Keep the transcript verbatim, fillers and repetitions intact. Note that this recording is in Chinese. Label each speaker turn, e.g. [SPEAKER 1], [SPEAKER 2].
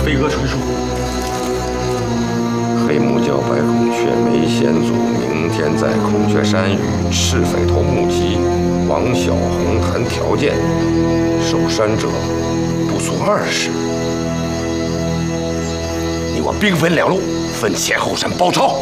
[SPEAKER 1] 飞鸽传书。
[SPEAKER 2] 黑木教白孔雀梅先祖明天在孔雀山与赤匪头目及王小红谈条件，守山者不足二十。你我兵分两路，分前后山包抄。